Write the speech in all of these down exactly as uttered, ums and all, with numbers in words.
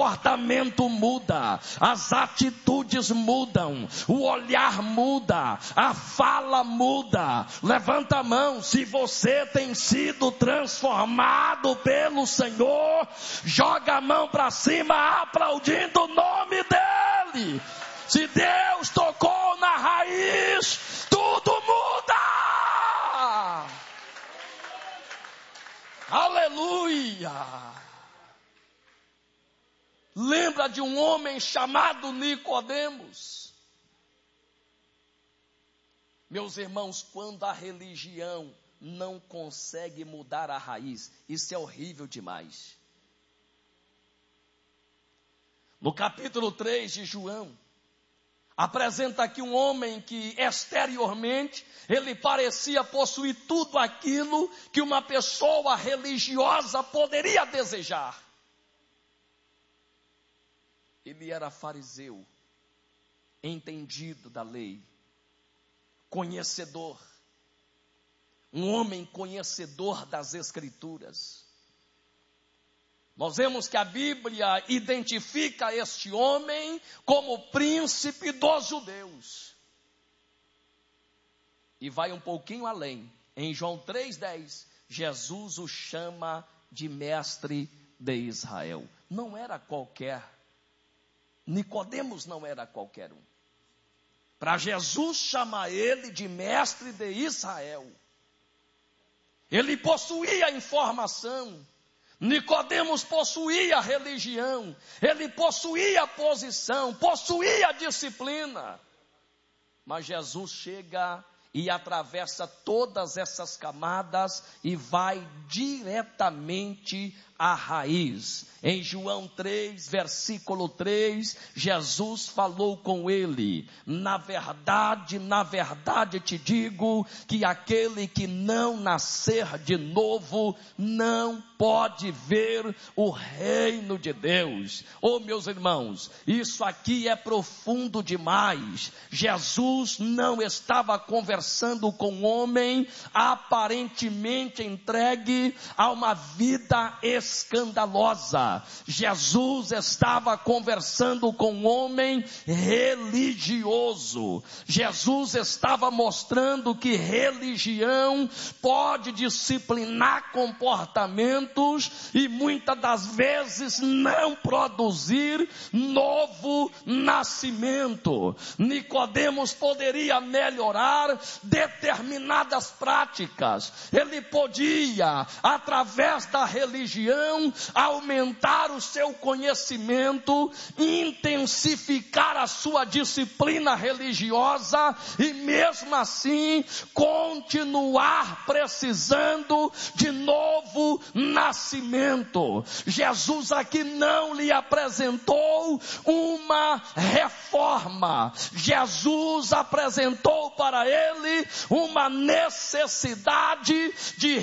comportamento muda, as atitudes mudam, o olhar muda, a fala muda. Levanta a mão se você tem sido transformado pelo Senhor. Joga a mão para cima aplaudindo o nome dele. Se Deus tocou na raiz, tudo muda. Aleluia. Lembra de um homem chamado Nicodemos? Meus irmãos, quando a religião não consegue mudar a raiz, isso é horrível demais. No capítulo três de João, apresenta aqui um homem que exteriormente ele parecia possuir tudo aquilo que uma pessoa religiosa poderia desejar. Ele era fariseu, entendido da lei, conhecedor, um homem conhecedor das Escrituras. Nós vemos que a Bíblia identifica este homem como príncipe dos judeus. E vai um pouquinho além. Em João três, dez, Jesus o chama de mestre de Israel. Não era qualquer. Nicodemos não era qualquer um. Para Jesus chamar ele de mestre de Israel, ele possuía informação. Nicodemos possuía religião, ele possuía posição, possuía disciplina. Mas Jesus chega e atravessa todas essas camadas e vai diretamente à raiz. Em João três, versículo três, Jesus falou com ele: na verdade, na verdade te digo que aquele que não nascer de novo não pode ver o reino de Deus. Oh, meus irmãos, isso aqui é profundo demais. Jesus não estava conversando com um homem aparentemente entregue a uma vida escandalosa. Jesus estava conversando com um homem religioso. Jesus estava mostrando que religião pode disciplinar comportamentos e muitas das vezes não produzir novo nascimento. Nicodemos poderia melhorar determinadas práticas. Ele podia, através da religião, aumentar o seu conhecimento, intensificar a sua disciplina religiosa e mesmo assim continuar precisando de novo nascimento. Jesus aqui não lhe apresentou uma reforma. Jesus apresentou para ele uma necessidade de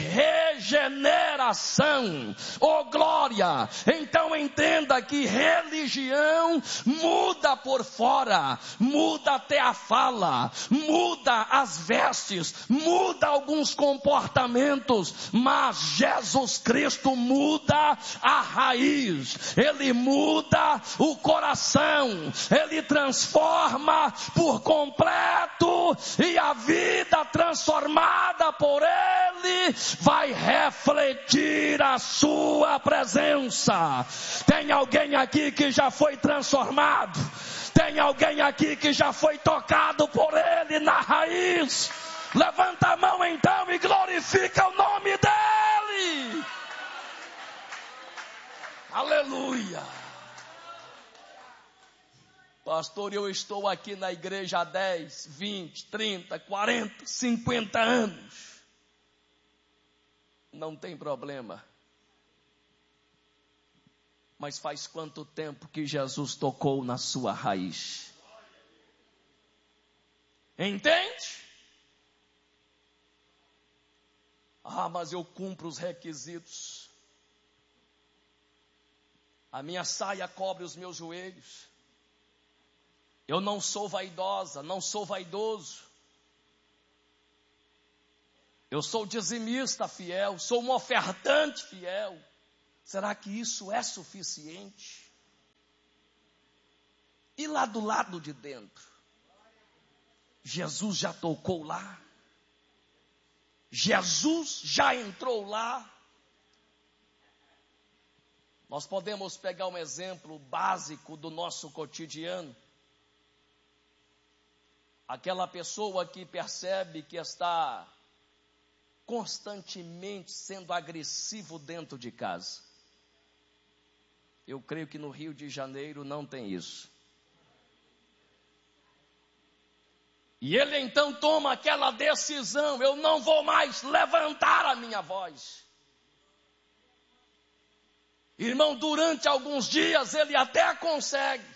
regeneração. Oh, glória! Então entenda que religião muda por fora, muda até a fala, muda as vestes, muda alguns comportamentos, mas Jesus Cristo muda a raiz, Ele muda o coração, Ele transforma por completo e a vida transformada por Ele vai refletir a sua presença. Tem alguém aqui que já foi transformado? Tem alguém aqui que já foi tocado por Ele na raiz? Levanta a mão então e glorifica o nome dEle. Aleluia. Pastor, eu estou aqui na igreja há dez, vinte, trinta, quarenta, cinquenta anos. Não tem problema. Mas faz quanto tempo que Jesus tocou na sua raiz? Entende? Ah, mas eu cumpro os requisitos. A minha saia cobre os meus joelhos. Eu não sou vaidosa, não sou vaidoso. Eu sou dizimista fiel, sou um ofertante fiel. Será que isso é suficiente? lá do lado de dentro. Jesus já tocou lá. Jesus já entrou lá. Nós podemos pegar um exemplo básico do nosso cotidiano. Aquela pessoa que percebe que está constantemente sendo agressivo dentro de casa. Eu creio que no Rio de Janeiro não tem isso. E ele então toma aquela decisão: eu não vou mais levantar a minha voz. Irmão, durante alguns dias ele até consegue.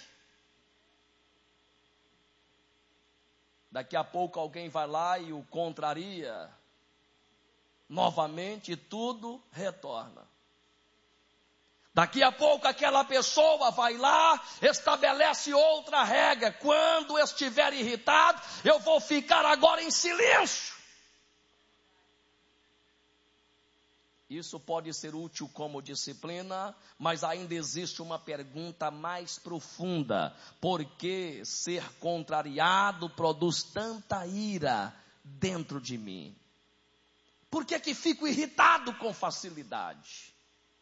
Daqui a pouco alguém vai lá e o contraria. Novamente tudo retorna. Daqui a pouco aquela pessoa vai lá, estabelece outra regra. Quando eu estiver irritado, eu vou ficar agora em silêncio. Isso pode ser útil como disciplina, mas ainda existe uma pergunta mais profunda. Por que ser contrariado produz tanta ira dentro de mim? Por que que fico irritado com facilidade?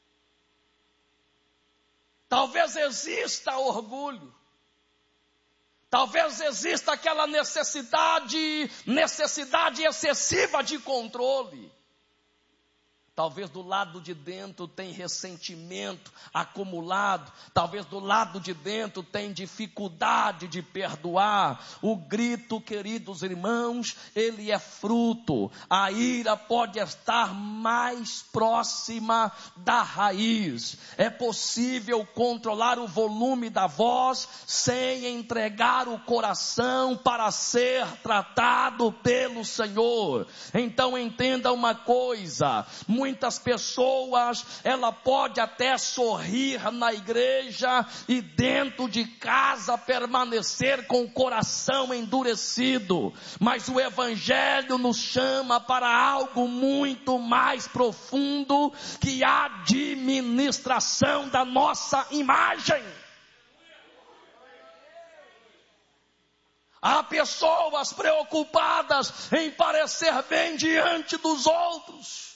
Talvez exista orgulho. Talvez exista aquela necessidade, necessidade excessiva de controle. Talvez do lado de dentro tem ressentimento acumulado. Talvez do lado de dentro tem dificuldade de perdoar. O grito, queridos irmãos, ele é fruto. A ira pode estar mais próxima da raiz. É possível controlar o volume da voz sem entregar o coração para ser tratado pelo Senhor. Então entenda uma coisa. Muitas pessoas, ela pode até sorrir na igreja e dentro de casa permanecer com o coração endurecido. Mas o Evangelho nos chama para algo muito mais profundo, que a administração da nossa imagem. Há pessoas preocupadas em parecer bem diante dos outros.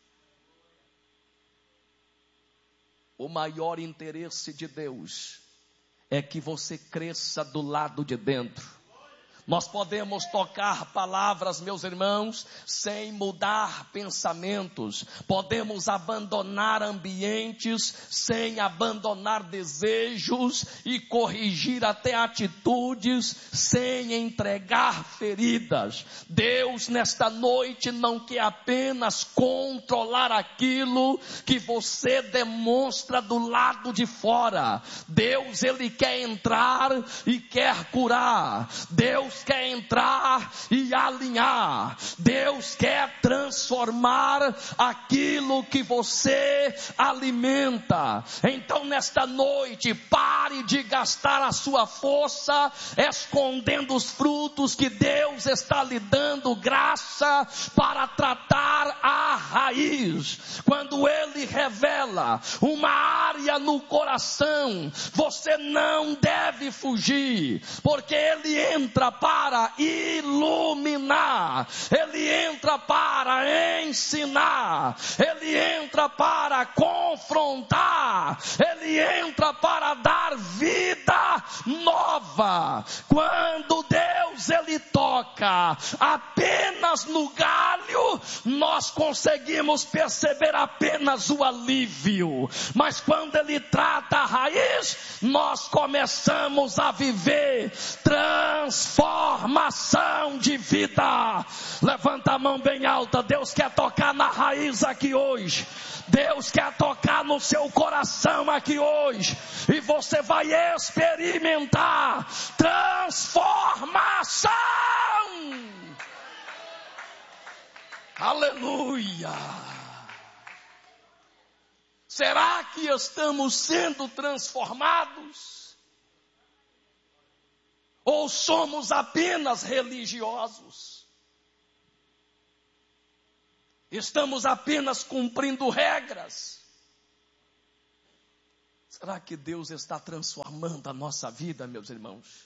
O maior interesse de Deus é que você cresça do lado de dentro. Nós podemos tocar palavras, meus irmãos, sem mudar pensamentos. Podemos abandonar ambientes sem abandonar desejos e corrigir até atitudes sem entregar feridas. Deus nesta noite não quer apenas controlar aquilo que você demonstra do lado de fora. Deus, ele quer entrar e quer curar. Deus Deus quer entrar e alinhar. Deus quer transformar aquilo que você alimenta. Então nesta noite, pare de gastar a sua força escondendo os frutos que Deus está lhe dando graça para tratar a raiz. Quando Ele revela uma área no coração, você não deve fugir, porque Ele entra para iluminar, Ele entra para ensinar, Ele entra para confrontar, Ele entra para dar vida nova. Quando Deus Ele toca apenas no galho, nós conseguimos perceber apenas o alívio, mas quando Ele trata a raiz, nós começamos a viver transformação de vida. Levanta a mão bem alta. Deus quer tocar na raiz aqui hoje. Deus quer tocar no seu coração aqui hoje, e você vai experimentar transformação. Aleluia! Será que estamos sendo transformados? Ou somos apenas religiosos? Estamos apenas cumprindo regras? Será que Deus está transformando a nossa vida, meus irmãos?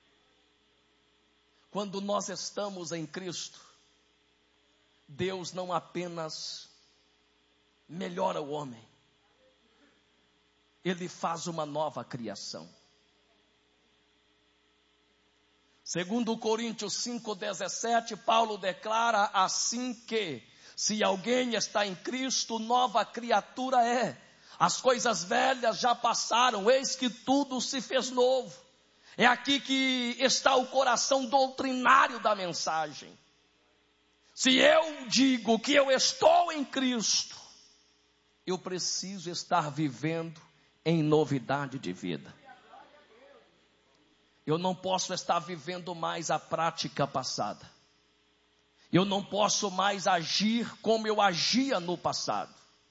Quando nós estamos em Cristo, Deus não apenas melhora o homem, Ele faz uma nova criação. Segundo Coríntios cinco, dezessete, Paulo declara assim que, se alguém está em Cristo, nova criatura é. As coisas velhas já passaram, eis que tudo se fez novo. É aqui que está o coração doutrinário da mensagem. Se eu digo que eu estou em Cristo, eu preciso estar vivendo em novidade de vida. Eu não posso estar vivendo mais a prática passada. Eu não posso mais agir como eu agia no passado.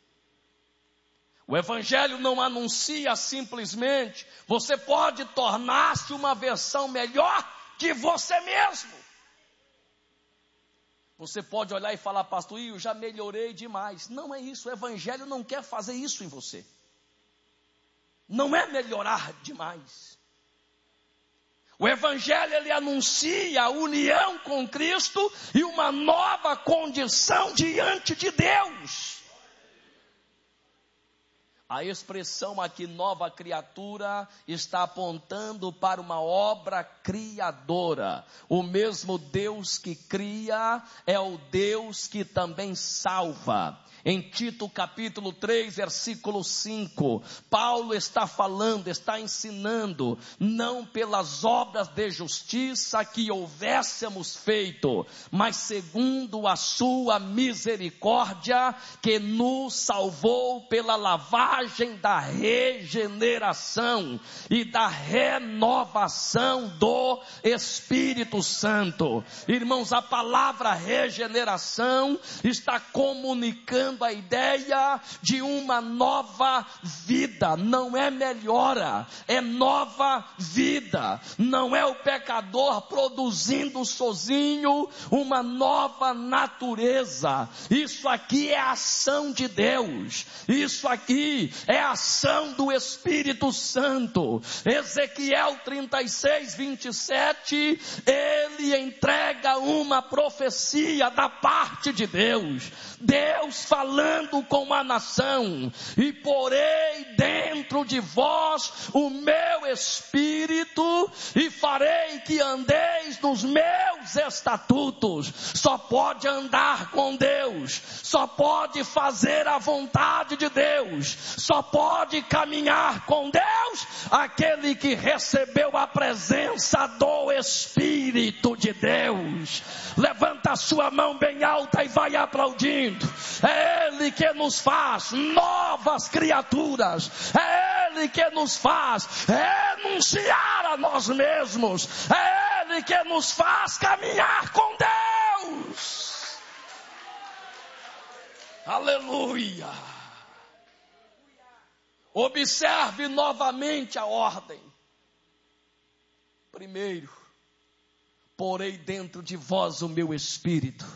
O Evangelho não anuncia simplesmente, você pode tornar-se uma versão melhor de você mesmo. Você pode olhar e falar, pastor, eu já melhorei demais. Não é isso, o Evangelho não quer fazer isso em você. Não é melhorar demais. O Evangelho, ele anuncia a união com Cristo e uma nova condição diante de Deus. A expressão aqui, nova criatura, está apontando para uma obra criadora. O mesmo Deus que cria é o Deus que também salva. Em Tito capítulo três, versículo cinco, Paulo está falando, está ensinando, não pelas obras de justiça que houvéssemos feito, mas segundo a sua misericórdia, que nos salvou pela lavagem da regeneração e da renovação do Espírito Santo. Irmãos, a palavra regeneração está comunicando a ideia de uma nova vida. Não é melhora, é nova vida. Não é o pecador produzindo sozinho uma nova natureza. Isso aqui é a ação de Deus. Isso aqui é a ação do Espírito Santo. Ezequiel trinta e seis, vinte e sete, ele entrega uma profecia da parte de Deus. Deus falando com a nação, e porei dentro de vós o meu espírito, e farei que andeis nos meus estatutos. Só pode andar com Deus, só pode fazer a vontade de Deus, só pode caminhar com Deus aquele que recebeu a presença do Espírito de Deus. Levanta a sua mão bem alta e vai aplaudindo. É Ele que nos faz novas criaturas. É Ele que nos faz renunciar a nós mesmos. É Ele que nos faz caminhar com Deus. Aleluia. Observe novamente a ordem. Primeiro, porei dentro de vós o meu espírito.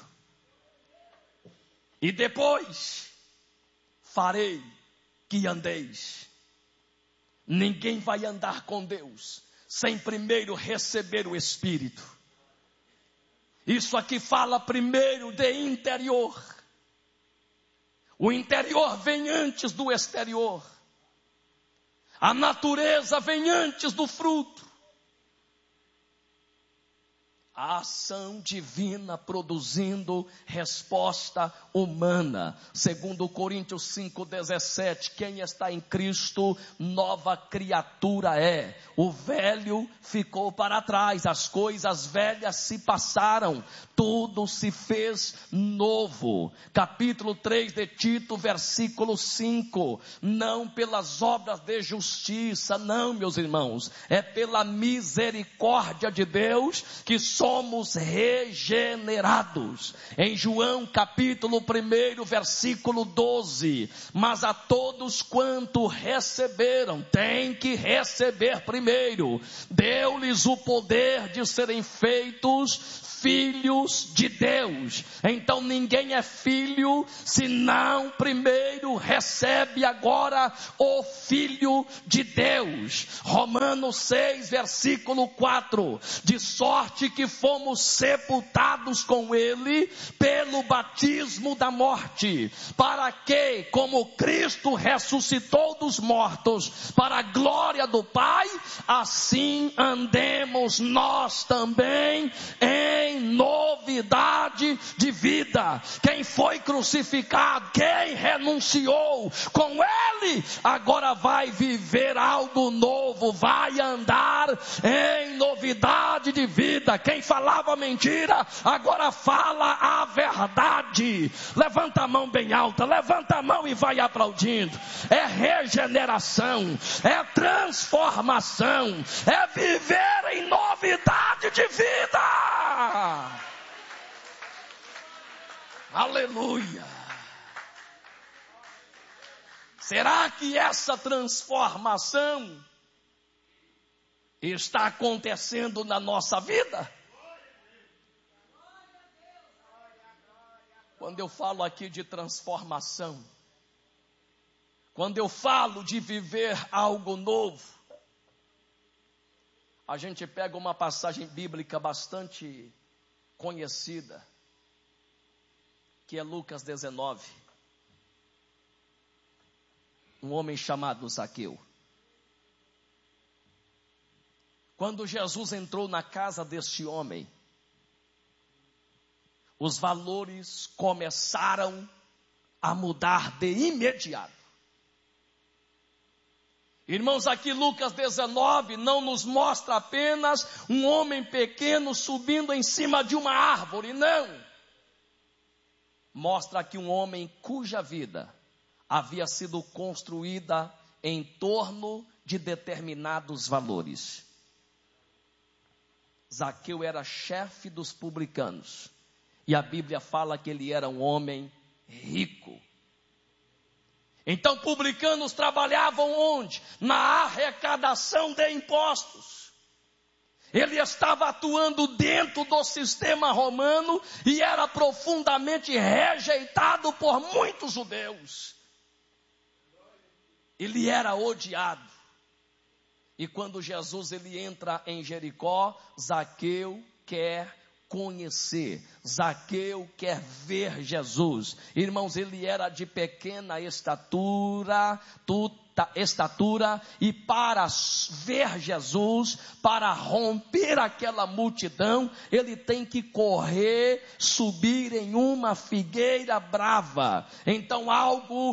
E depois, farei que andeis. Ninguém vai andar com Deus sem primeiro receber o Espírito. Isso aqui fala primeiro de interior. O interior vem antes do exterior. A natureza vem antes do fruto. A ação divina produzindo resposta humana. Segundo Coríntios cinco, dezessete, quem está em Cristo, nova criatura é. O velho ficou para trás, as coisas velhas se passaram, tudo se fez novo. Capítulo três de Tito, versículo cinco, não pelas obras de justiça, não, meus irmãos, é pela misericórdia de Deus que somos somos regenerados. Em João capítulo um, versículo doze, mas a todos quanto receberam, tem que receber primeiro, deu-lhes o poder de serem feitos filhos de Deus. Então ninguém é filho se não primeiro recebe agora o Filho de Deus. Romanos seis, versículo quatro, de sorte que fomos sepultados com ele pelo batismo da morte, para que, como Cristo ressuscitou dos mortos para a glória do Pai, assim andemos nós também em novidade de vida. Quem foi crucificado, quem renunciou com ele, agora vai viver algo novo, vai andar em novidade de vida. Quem falava mentira, agora fala a verdade. Levanta a mão bem alta, levanta a mão e vai aplaudindo. É regeneração, é transformação, é viver em novidade de vida. Aleluia. Será que essa transformação está acontecendo na nossa vida? Quando eu falo aqui de transformação, quando eu falo de viver algo novo, a gente pega uma passagem bíblica bastante conhecida, que é Lucas dezenove. Um homem chamado Zaqueu. Quando Jesus entrou na casa deste homem, os valores começaram a mudar de imediato. Irmãos, aqui Lucas dezenove não nos mostra apenas um homem pequeno subindo em cima de uma árvore, não. Mostra aqui um homem cuja vida havia sido construída em torno de determinados valores. Zaqueu era chefe dos publicanos, e a Bíblia fala que ele era um homem rico. Então publicanos trabalhavam onde? Na arrecadação de impostos. Ele estava atuando dentro do sistema romano e era profundamente rejeitado por muitos judeus. Ele era odiado. E quando Jesus ele entra em Jericó, Zaqueu quer conhecer, Zaqueu quer ver Jesus. Irmãos, ele era de pequena estatura, tuta, estatura, e para ver Jesus, para romper aquela multidão, ele tem que correr, subir em uma figueira brava. Então algo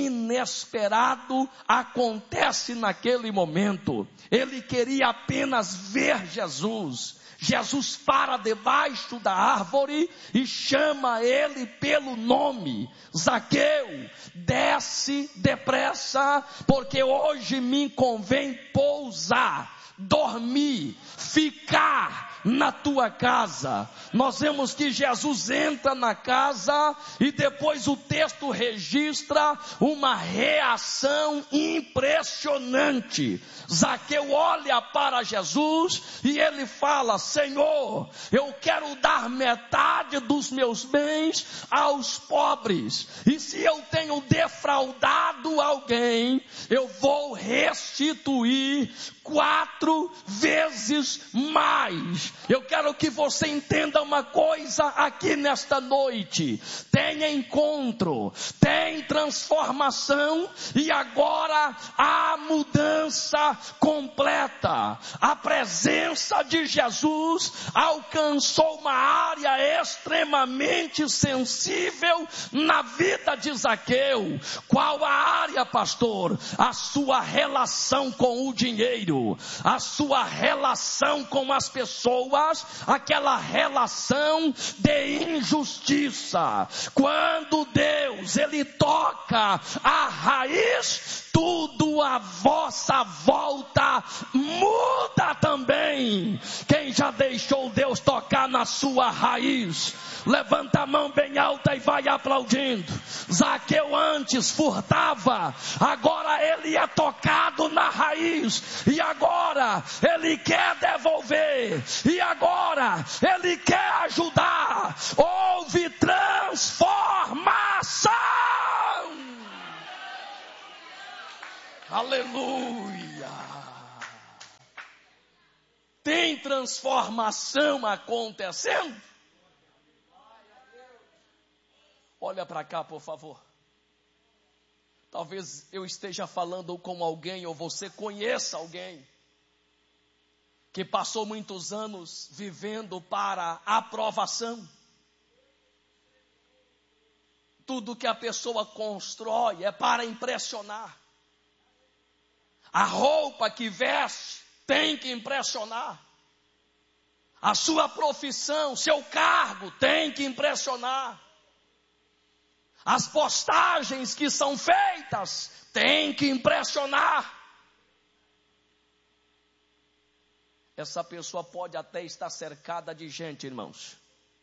inesperado acontece naquele momento. Ele queria apenas ver Jesus. Jesus para debaixo da árvore e chama ele pelo nome. Zaqueu, desce depressa, porque hoje me convém pousar, dormir, ficar na tua casa. Nós vemos que Jesus entra na casa e depois o texto registra uma reação impressionante. Zaqueu olha para Jesus e ele fala: Senhor, eu quero dar metade dos meus bens aos pobres, e se eu tenho defraudado alguém, eu vou restituir quatro vezes mais. Eu quero que você entenda uma coisa aqui nesta noite: tem encontro, tem transformação, e agora há mudança completa. A presença de Jesus alcançou uma área extremamente sensível na vida de Zaqueu. Qual a área, pastor? A sua relação com o dinheiro, a sua relação com as pessoas, aquela relação de injustiça. Quando Deus ele toca a raiz, tudo à vossa volta muda também. Quem já deixou Deus tocar na sua raiz. Levanta a mão bem alta e vai aplaudindo. Zaqueu antes furtava, agora ele é tocado na raiz, e agora ele quer devolver, e agora ele quer ajudar. Houve transformação. Aleluia. Tem transformação acontecendo? Olha para cá, por favor. Talvez eu esteja falando com alguém, ou você conheça alguém que passou muitos anos vivendo para aprovação. Tudo que a pessoa constrói é para impressionar. A roupa que veste tem que impressionar. A sua profissão, seu cargo tem que impressionar. As postagens que são feitas têm que impressionar. Essa pessoa pode até estar cercada de gente, irmãos,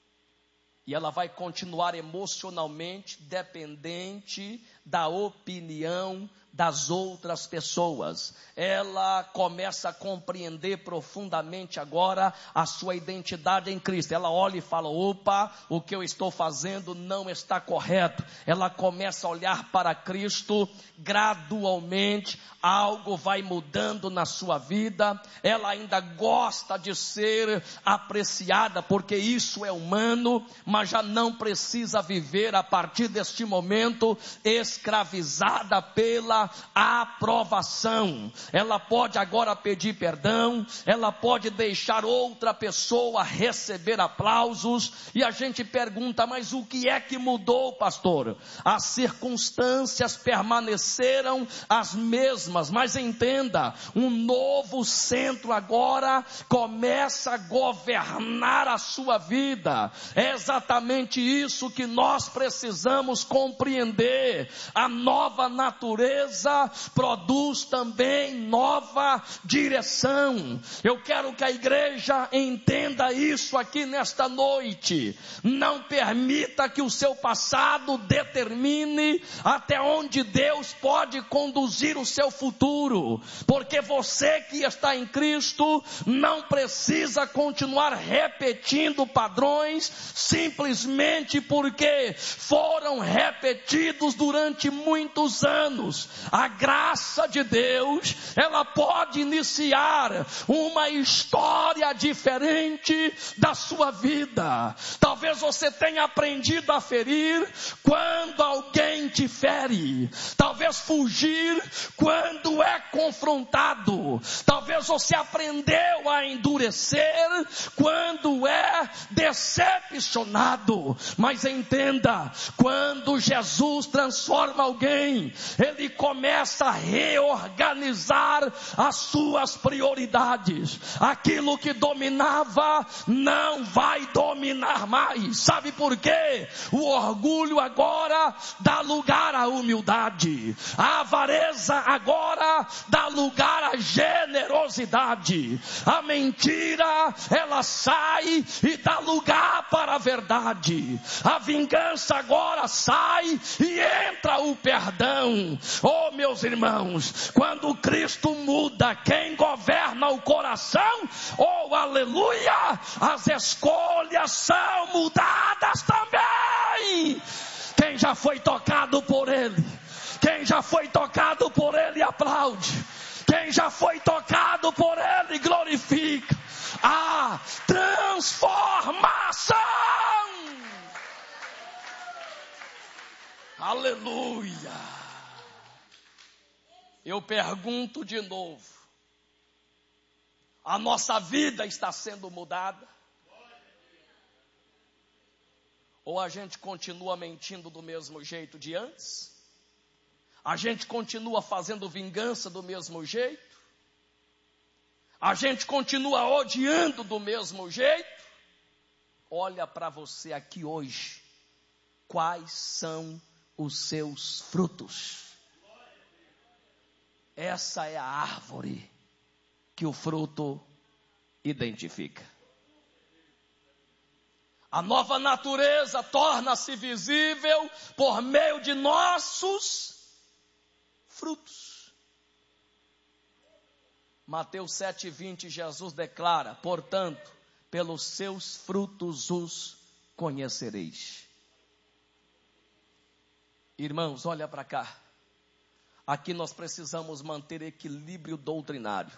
e ela vai continuar emocionalmente dependente da opinião das outras pessoas. Ela começa a compreender profundamente agora a sua identidade em Cristo. Ela olha e fala: opa, o que eu estou fazendo não está correto. Ela começa a olhar para Cristo. Gradualmente algo vai mudando na sua vida. Ela ainda gosta de ser apreciada, porque isso é humano, mas já não precisa viver a partir deste momento escravizada pela aprovação. Ela pode agora pedir perdão, ela pode deixar outra pessoa receber aplausos. E a gente pergunta: mas o que é que mudou, pastor? As circunstâncias permaneceram as mesmas, mas entenda, um novo centro agora começa a governar a sua vida. É exatamente isso que nós precisamos compreender. A nova natureza produz também nova direção. Eu quero que a igreja entenda isso aqui nesta noite. Não permita que o seu passado determine até onde Deus pode conduzir o seu futuro, porque você que está em Cristo não precisa continuar repetindo padrões simplesmente porque foram repetidos durante muitos anos. A graça de Deus, ela pode iniciar uma história diferente da sua vida. Talvez você tenha aprendido a ferir quando alguém te fere. Talvez fugir quando é confrontado. Talvez você aprendeu a endurecer quando é decepcionado. Mas entenda, quando Jesus transforma alguém, Ele começa a reorganizar as suas prioridades. Aquilo que dominava não vai dominar mais. Sabe por quê? O orgulho agora dá lugar à humildade. A avareza agora dá lugar à generosidade. A mentira, ela sai e dá lugar para a verdade. A vingança agora sai e entra o perdão. Oh, meus irmãos, quando Cristo muda quem governa o coração, oh, aleluia, as escolhas são mudadas também. Quem já foi tocado por Ele, quem já foi tocado por Ele, aplaude. Quem já foi tocado por Ele, glorifica. A transformação. Aleluia. Eu pergunto de novo: a nossa vida está sendo mudada? Ou a gente continua mentindo do mesmo jeito de antes? A gente continua fazendo vingança do mesmo jeito? A gente continua odiando do mesmo jeito? Olha para você aqui hoje. Quais são os seus frutos? Essa é a árvore que o fruto identifica. A nova natureza torna-se visível por meio de nossos frutos. Mateus sete, vinte, Jesus declara: portanto, pelos seus frutos os conhecereis. Irmãos, olha para cá. Aqui nós precisamos manter equilíbrio doutrinário.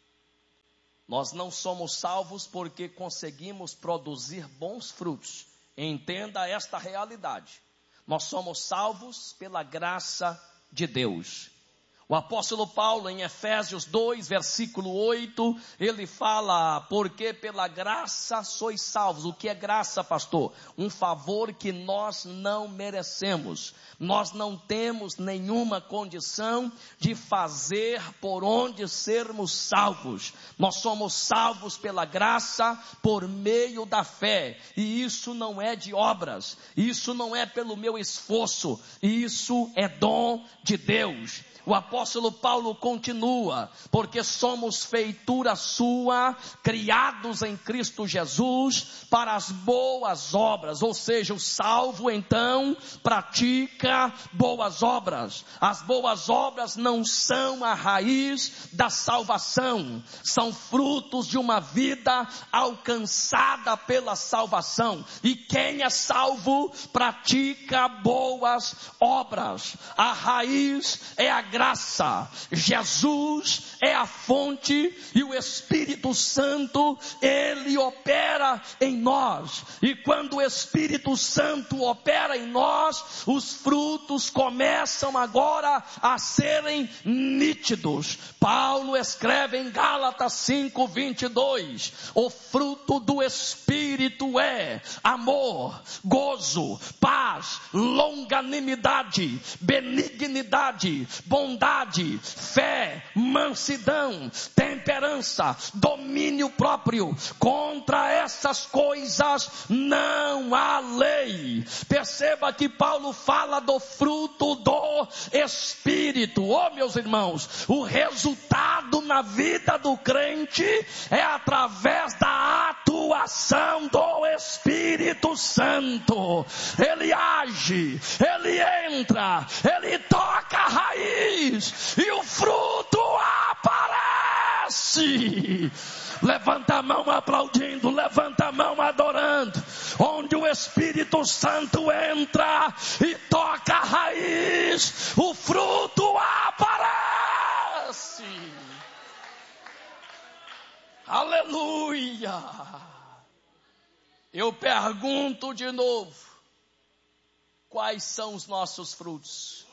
Nós não somos salvos porque conseguimos produzir bons frutos. Entenda esta realidade. Nós somos salvos pela graça de Deus. O apóstolo Paulo, em Efésios dois, versículo oito, ele fala: porque pela graça sois salvos. O que é graça, pastor? Um favor que nós não merecemos. Nós não temos nenhuma condição de fazer por onde sermos salvos. Nós somos salvos pela graça por meio da fé. E isso não é de obras. Isso não é pelo meu esforço. Isso é dom de Deus. O apóstolo Paulo continua: porque somos feitura sua, criados em Cristo Jesus para as boas obras. Ou seja, o salvo então pratica boas obras. As boas obras não são a raiz da salvação, são frutos de uma vida alcançada pela salvação. E quem é salvo pratica boas obras. A raiz é a graça. Jesus é a fonte e o Espírito Santo, ele opera em nós. E quando o Espírito Santo opera em nós, os frutos começam agora a serem nítidos. Paulo escreve em Gálatas cinco, vinte e dois: o fruto do Espírito é amor, gozo, paz, longanimidade, benignidade, bondade, fé, mansidão, temperança, domínio próprio. Contra essas coisas não há lei. Perceba que Paulo fala do fruto do Espírito. Oh, meus irmãos, o resultado na vida do crente é através da atuação do Espírito Santo. Ele age, ele entra, ele toca a raiz e o fruto aparece. Levanta a mão aplaudindo, levanta a mão adorando. Onde o Espírito Santo entra e toca a raiz, o fruto aparece. Aleluia. Eu pergunto de novo: quais são os nossos frutos?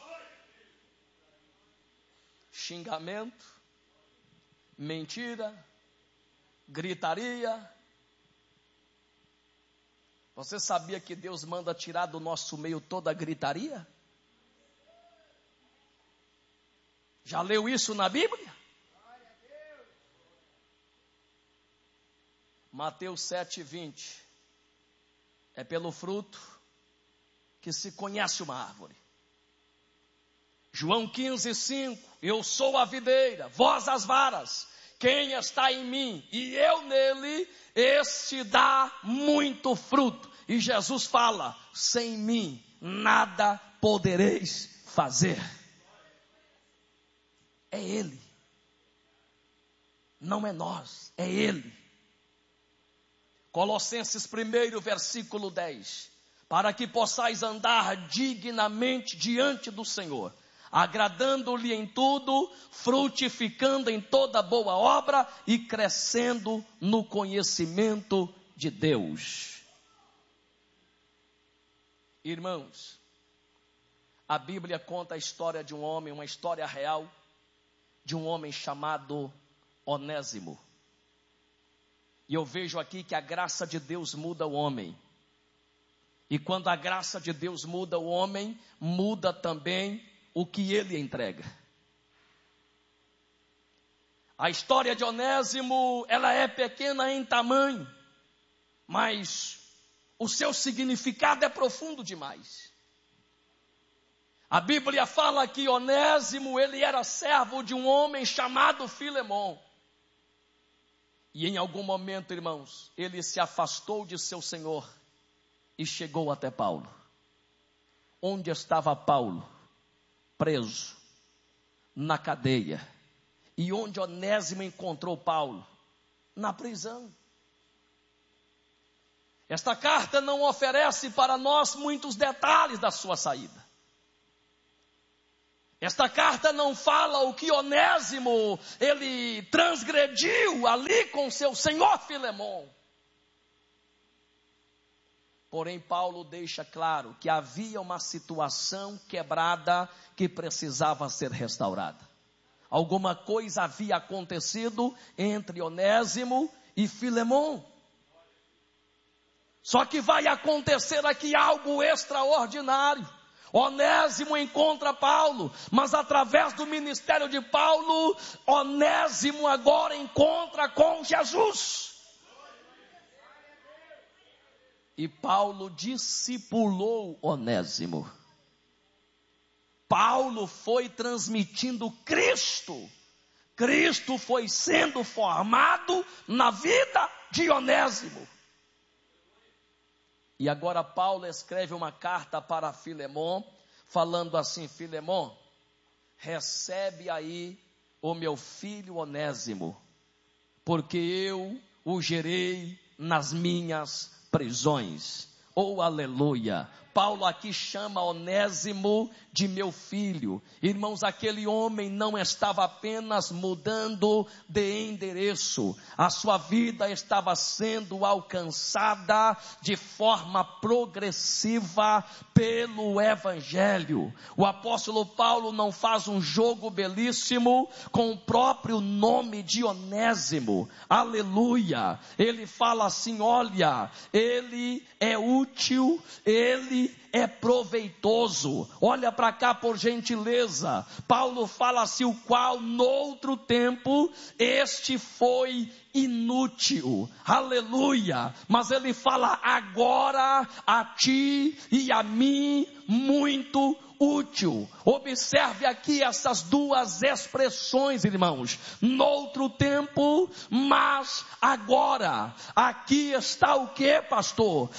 Xingamento, mentira, gritaria. Você sabia que Deus manda tirar do nosso meio toda a gritaria? Já leu isso na Bíblia? Mateus sete, vinte. É pelo fruto que se conhece uma árvore. João quinze, cinco. Eu sou a videira, vós as varas. Quem está em mim e eu nele, este dá muito fruto. E Jesus fala: sem mim nada podereis fazer. É Ele. Não é nós, é Ele. Colossenses um, versículo dez. Para que possais andar dignamente diante do Senhor, agradando-lhe em tudo, frutificando em toda boa obra e crescendo no conhecimento de Deus. Irmãos, a Bíblia conta a história de um homem, uma história real, de um homem chamado Onésimo. E eu vejo aqui que a graça de Deus muda o homem. E quando a graça de Deus muda o homem, muda também o que ele entrega. A história de Onésimo, ela é pequena em tamanho, mas o seu significado é profundo demais. A Bíblia fala que Onésimo, ele era servo de um homem chamado Filemon. E em algum momento, irmãos, ele se afastou de seu senhor e chegou até Paulo. Onde estava Paulo? Preso, na cadeia. E onde Onésimo encontrou Paulo? Na prisão. Esta carta não oferece para nós muitos detalhes da sua saída. Esta carta não fala o que Onésimo, ele transgrediu ali com seu senhor Filemon. Porém, Paulo deixa claro que havia uma situação quebrada que precisava ser restaurada. Alguma coisa havia acontecido entre Onésimo e Filemon. Só que vai acontecer aqui algo extraordinário. Onésimo encontra Paulo, mas através do ministério de Paulo, Onésimo agora encontra com Jesus. E Paulo discipulou Onésimo. Paulo foi transmitindo Cristo. Cristo foi sendo formado na vida de Onésimo. E agora Paulo escreve uma carta para Filemon, falando assim: Filemon, recebe aí o meu filho Onésimo, porque eu o gerei nas minhas prisões. Oh, aleluia! Paulo aqui chama Onésimo de meu filho. Irmãos, aquele homem não estava apenas mudando de endereço. A sua vida estava sendo alcançada de forma progressiva pelo Evangelho. O apóstolo Paulo não faz um jogo belíssimo com o próprio nome de Onésimo. Aleluia! Ele fala assim: olha, ele é útil, ele é proveitoso. Olha para cá por gentileza. Paulo fala assim: o qual noutro tempo este foi inútil. Aleluia. Mas ele fala agora a ti e a mim muito útil. Observe aqui essas duas expressões, irmãos. Noutro tempo, mas agora. Aqui está o que, pastor?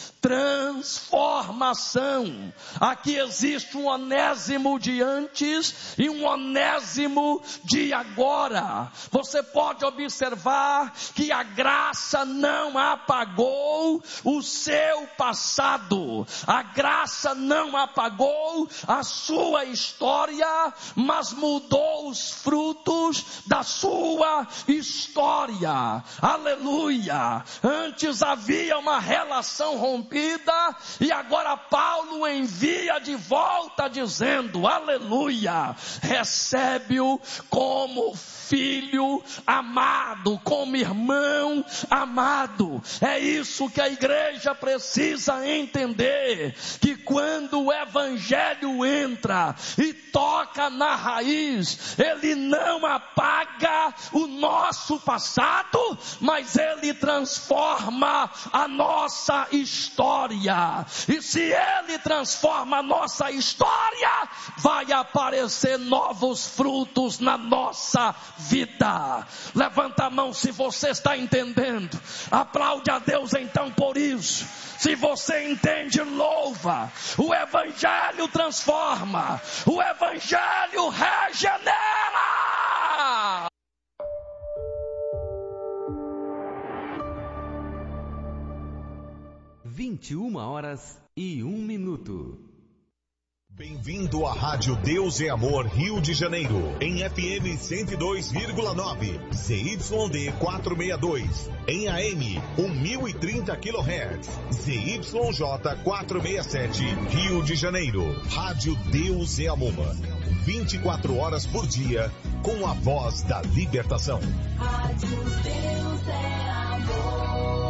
Transformação. Aqui existe um Onésimo de antes e um Onésimo de agora. Você pode observar que a graça não apagou o seu passado. A graça não apagou a sua história, mas mudou os frutos da sua história. Aleluia! Antes havia uma relação rompida e agora Paulo envia de volta dizendo: aleluia! Recebe-o como filho amado, como irmão amado. É isso que a igreja precisa entender, que quando o evangelho entra e toca na raiz, ele não apaga o nosso passado, mas ele transforma a nossa história. E se ele transforma a nossa história, vai aparecer novos frutos na nossa vida. Levanta a mão se você está entendendo. Aplaude a Deus então por isso. Se você entende, louva. O evangelho transforma. O evangelho regenera. vinte e uma horas e um minuto. Bem-vindo à Rádio Deus é Amor Rio de Janeiro, em F M cento e dois vírgula nove, Z Y D quatrocentos e sessenta e dois, em A M mil e trinta quilohertz, Z Y J quatrocentos e sessenta e sete, Rio de Janeiro. Rádio Deus é Amor, vinte e quatro horas por dia, com a voz da libertação. Rádio Deus é Amor.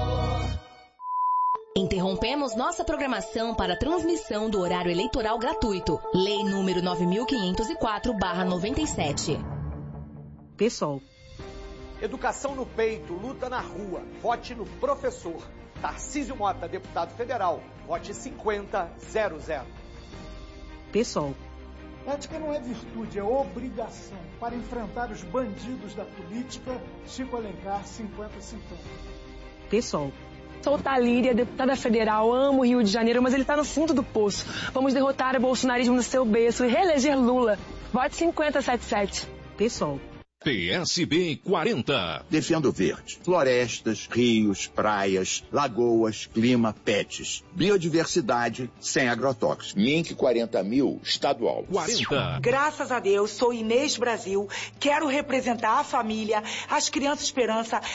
Interrompemos nossa programação para a transmissão do horário eleitoral gratuito. Lei número nove mil quinhentos e quatro barra noventa e sete. Pessoal. Educação no peito, luta na rua. Vote no professor. Tarcísio Mota, deputado federal. Vote cinquenta zero zero. Pessoal. Ética não é virtude, é obrigação. Para enfrentar os bandidos da política, Chico Alencar, cinquenta cinquenta. Pessoal. Sou Thalíria, deputada federal, amo o Rio de Janeiro, mas ele tá no fundo do poço. Vamos derrotar o bolsonarismo no seu berço e reeleger Lula. Vote cinquenta setenta e sete. PSOL. P S B quarenta. Defendo o verde. Florestas, rios, praias, lagoas, clima, pets. Biodiversidade sem agrotóxicos. Mink quarenta mil, estadual. quarenta. Graças a Deus, sou Inês Brasil. Quero representar a família, as crianças Esperança,